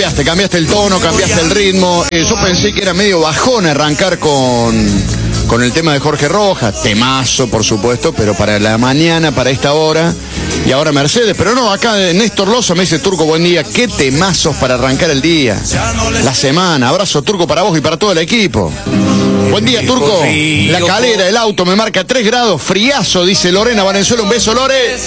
cambiaste el tono, cambiaste el ritmo. Yo pensé que era medio bajón arrancar con el tema de Jorge Rojas, temazo por supuesto, pero para la mañana, para esta hora, y ahora Mercedes, pero no, acá Néstor Loza me dice, Turco, buen día, qué temazos para arrancar el día, la semana, abrazo Turco para vos y para todo el equipo. Buen día, Turco, la calera, el auto me marca 3 grados, friazo, dice Lorena Valenzuela, un beso, Lore.